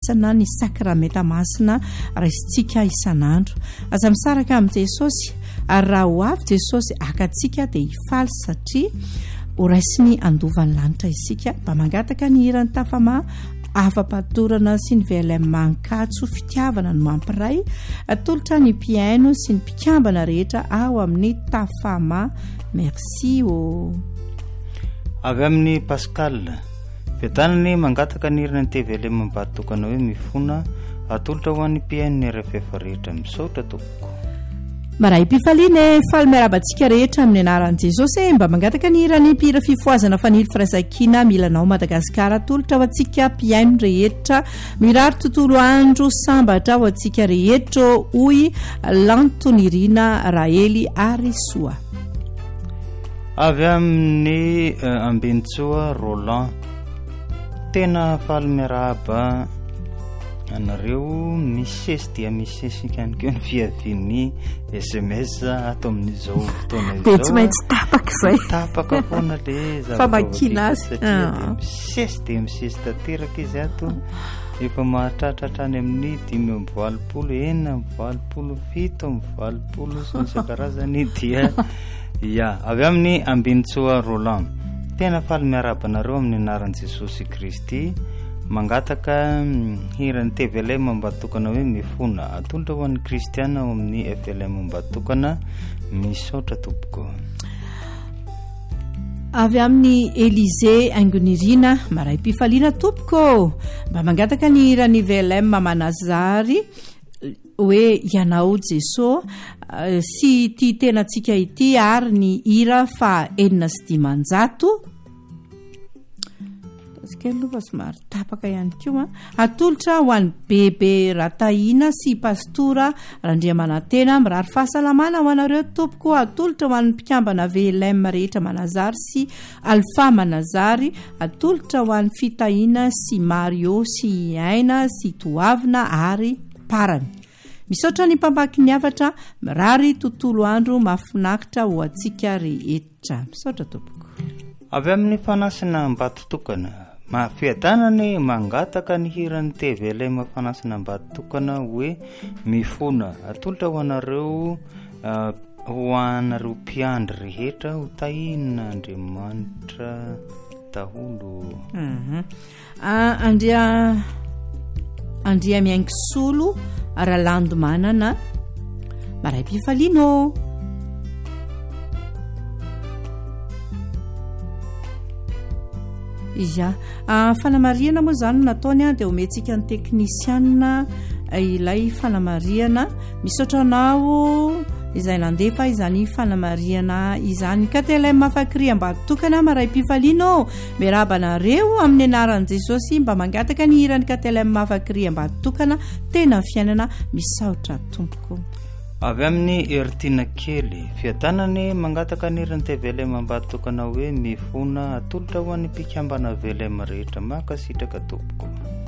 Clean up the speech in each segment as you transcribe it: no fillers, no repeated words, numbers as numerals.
manolosana ny sakramenta masina raisintsika isan'andro. Aza misaraka amin'i Jesosy ary raha ho avy Jesosy akatsika dia hifaly satria ho raisiny andovan'ny lanitra isika mba mangataka ny hirany tafama afa-patorana sy ny VLM mankatso fitiavana no mampiray atolotra ny mpiaino sy ny mpikambana rehetra ao amin'ny tafama. Merci avy amin'ny Pascal vetanany mangataka ny hirany TVLM mbatokana hoe mifona atolotra ho an'ny mpiaino ny RFF rehetra misaotra tompoko. Maray pifaliana faly miarabantsika rehetra amin'ny anaran'i Jesosy mba mangataka ny hirany mpira fifoazana fanily firaisan-kina milanao Madagasikara atolotra ho antsika mpiaino rehetra mirary tontolo andro sambatra ho antsika rehetra hoy Lantonirina Raely Arisoa. Avy amin'ny Ambintsoa Roland tena faly miaraba anareo misesy dia misesy ihany koa ny fiaviany SMS ato amin'izao fotoana izao. Tsy maintsy tapaka izay. Tapaka foana le famakiana azy. Misesy dia misesy tanteraka izy ato. Efa mahatratratra any amin'ny 5:20, 4:20, 7:20 sy ny isan-karazany dia avy amin'ny Ambintsoa Roland tena faly miaraba anareo amin'ny anaran'i Jesosy Kristy mangataka hirany TVLM mbatokana hoe mifona atolotra ho an'ny kristiana ao amin'ny FLM mbatokana misaotra tompoko. Avy amin'ny Elize Angonirina maray pifaliana tompoko mba mangataka ny hirany VLM Manazary hoe ianao Jesosy sy ty tena tsika ity ary ny hira fa 700 kelova somary tapaka ihany koa atolotra ho an'ny bebe Rataina sy pastora Randriamanantena mirary fahasalamana ho anareo tompoko. Atolotra ho an'ny mpikambana VLM rehetra Manazary sy Alpha Manazary. Atolotra ho an'ny fitahina sy Mario sy Aina sy Toavina ary Parany. Misaotra ny mpamaky ny avatra mirary tontolo andro mahafinaritra ho antsika rehetra. Misaotra tompoko. Avy amin'ny fanasina mbatotokana mafiadanany mangataka ny hirany TVLM fanasina mbatotokana hoe mifona atolotra ho anareo mpiandry rehetra ho tahina Andriamanitra daholo. Andria miaingisolo Ralando manana maray pifalino. Iza fanamariana moa zany nataony dia omentsika ny teknisiana ilay fanamariana misaotra anao izay nandefa izany fanamariana izany ka TLM afakry mbatokana maray pifalino merabanareo amin'ny anaran'i Jesosy mba mangataka ny hirany ka TLM afakry mbatokana tena fiainana misaotra tompoko. Avy amin'ny Ertina kely fiadanany mangataka ny hirany TVLM mbatokana hoe mifona atolotra ho an'ny mpikambana VLM rehetra makasitraka tompoko.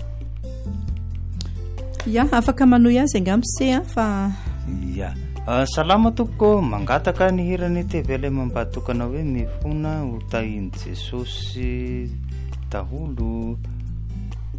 Afaka manoy azy angamse fa salama tompoko mangataka ny hirany TVLM mbatokana hoe mifona ho tahiny Jesosy daholo